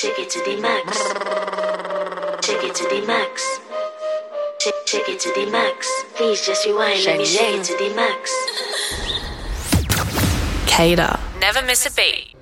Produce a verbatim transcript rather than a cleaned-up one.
Take it to the max. Take it to the max. Take, take it to the max. Please just rewind. Let me shake it to the max. Cater. Never miss a beat.